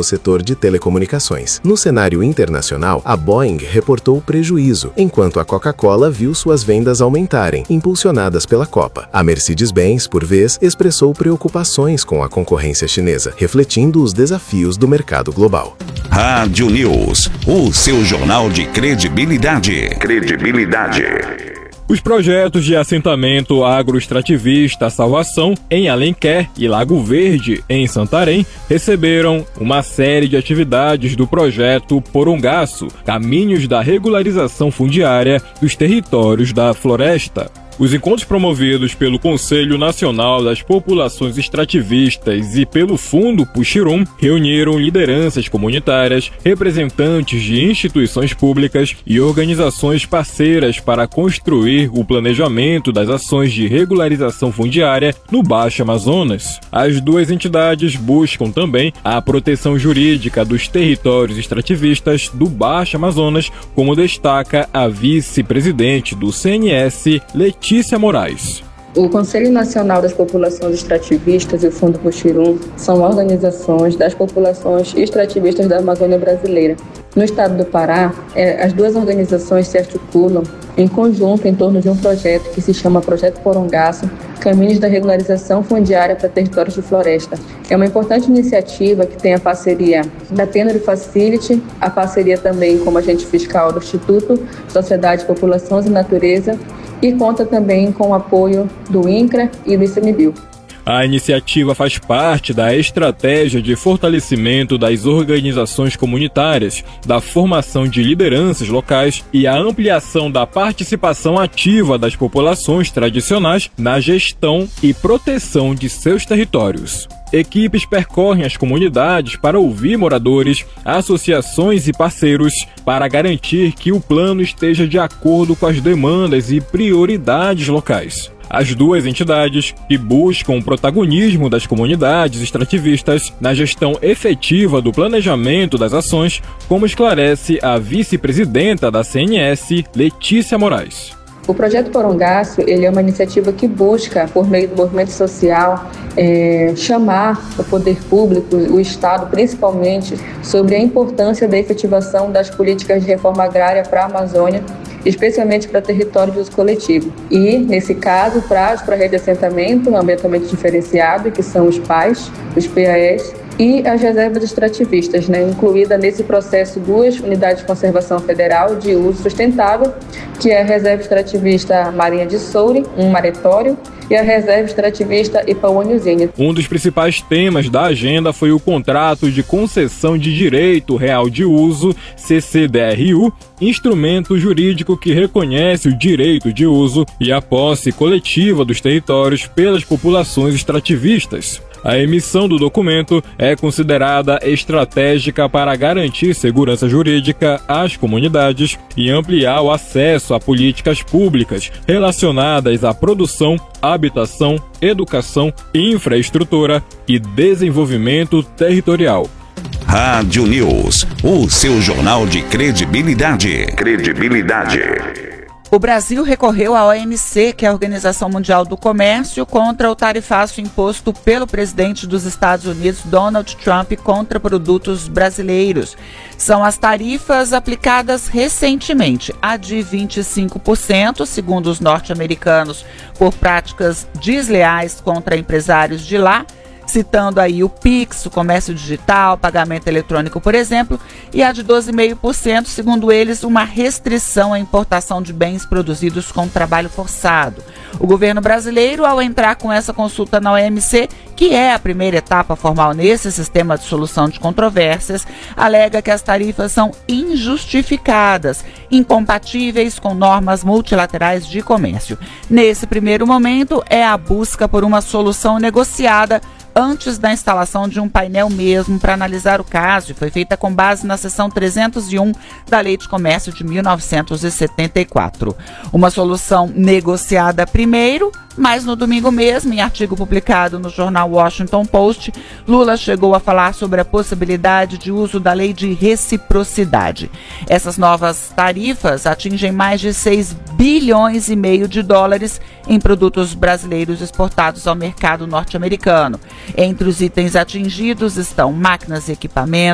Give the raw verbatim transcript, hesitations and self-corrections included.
setor de telecomunicações. No cenário internacional, a Boeing reportou prejuízo, enquanto a Coca-Cola viu suas vendas aumentarem, impulsionadas pela Copa. A Mercedes-Benz, por vez, expressou preocupações com a concorrência chinesa, refletindo os desafios do mercado global. Rádio News, o seu jornal de credibilidade. Credibilidade. Os projetos de assentamento agroextrativista Salvação, em Alenquer, e Lago Verde, em Santarém, receberam uma série de atividades do projeto Porongaço, Caminhos da Regularização Fundiária dos Territórios da Floresta. Os encontros promovidos pelo Conselho Nacional das Populações Extrativistas e pelo Fundo Puxirum reuniram lideranças comunitárias, representantes de instituições públicas e organizações parceiras para construir o planejamento das ações de regularização fundiária no Baixo Amazonas. As duas entidades buscam também a proteção jurídica dos territórios extrativistas do Baixo Amazonas, como destaca a vice-presidente do C N S, Letícia Letícia Moraes. O Conselho Nacional das Populações Extrativistas e o Fundo Puxirum são organizações das populações extrativistas da Amazônia brasileira. No estado do Pará, as duas organizações se articulam em conjunto em torno de um projeto que se chama Projeto Porongaço, Caminhos da Regularização Fundiária para Territórios de Floresta. É uma importante iniciativa que tem a parceria da Tenor Facility, a parceria também como agente fiscal do Instituto Sociedade, Populações e Natureza, e conta também com o apoio do INCRA e do ICMBio. A iniciativa faz parte da estratégia de fortalecimento das organizações comunitárias, da formação de lideranças locais e a ampliação da participação ativa das populações tradicionais na gestão e proteção de seus territórios. Equipes percorrem as comunidades para ouvir moradores, associações e parceiros para garantir que o plano esteja de acordo com as demandas e prioridades locais. As duas entidades, que buscam o protagonismo das comunidades extrativistas na gestão efetiva do planejamento das ações, como esclarece a vice-presidenta da C N S, Letícia Moraes. O Projeto Porongaço ele é uma iniciativa que busca, por meio do movimento social, é, chamar o poder público, o Estado principalmente, sobre a importância da efetivação das políticas de reforma agrária para a Amazônia, especialmente para território de uso coletivo. E, nesse caso, para as projetos de assentamento ambientalmente diferenciado, que são os P A Es, os P A Es, e as reservas extrativistas, né, incluída nesse processo duas unidades de conservação federal de uso sustentável, que é a Reserva Extrativista Marinha de Soure, um maretório, e a Reserva Extrativista Ipaúa-Nhozinha. Um dos principais temas da agenda foi o Contrato de Concessão de Direito Real de Uso, C C D R U, instrumento jurídico que reconhece o direito de uso e a posse coletiva dos territórios pelas populações extrativistas. A emissão do documento é considerada estratégica para garantir segurança jurídica às comunidades e ampliar o acesso a políticas públicas relacionadas à produção, habitação, educação, infraestrutura e desenvolvimento territorial. Rádio News, o seu jornal de credibilidade. Credibilidade. O Brasil recorreu à O M C, que é a Organização Mundial do Comércio, contra o tarifaço imposto pelo presidente dos Estados Unidos, Donald Trump, contra produtos brasileiros. São as tarifas aplicadas recentemente, a de vinte e cinco por cento, segundo os norte-americanos, por práticas desleais contra empresários de lá, citando aí o Pix, o comércio digital, pagamento eletrônico, por exemplo, e a de doze vírgula cinco por cento, segundo eles, uma restrição à importação de bens produzidos com trabalho forçado. O governo brasileiro, ao entrar com essa consulta na O M C, que é a primeira etapa formal nesse sistema de solução de controvérsias, alega que as tarifas são injustificadas, incompatíveis com normas multilaterais de comércio. Nesse primeiro momento, é a busca por uma solução negociada antes da instalação de um painel mesmo para analisar o caso, e foi feita com base na seção trezentos e um da Lei de Comércio de mil novecentos e setenta e quatro. Uma solução negociada primeiro, mas no domingo mesmo, em artigo publicado no jornal Washington Post, Lula chegou a falar sobre a possibilidade de uso da lei de reciprocidade. Essas novas tarifas atingem mais de seis bilhões e meio de dólares em produtos brasileiros exportados ao mercado norte-americano. Entre os itens atingidos estão máquinas e equipamentos,